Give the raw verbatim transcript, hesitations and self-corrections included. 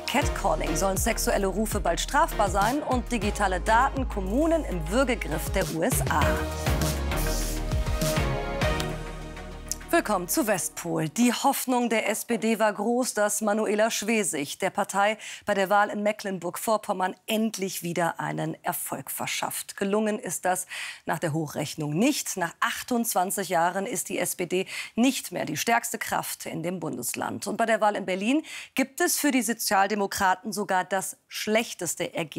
Catcalling, sollen sexuelle Rufe bald strafbar sein und digitale Daten Kommunen im Würgegriff der U S A. Willkommen zu Westpol. Die Hoffnung der S P D war groß, dass Manuela Schwesig der Partei bei der Wahl in Mecklenburg-Vorpommern endlich wieder einen Erfolg verschafft. Gelungen ist das nach der Hochrechnung nicht. Nach achtundzwanzig Jahren ist die S P D nicht mehr die stärkste Kraft in dem Bundesland. Und bei der Wahl in Berlin gibt es für die Sozialdemokraten sogar das schlechteste Ergebnis